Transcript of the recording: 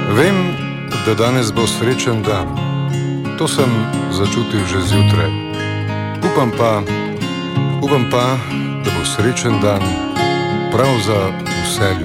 Vem, da danes bo srečen dan. To sem začutil že zjutraj. Upam pa, da bo srečen dan prav za vse ljudi.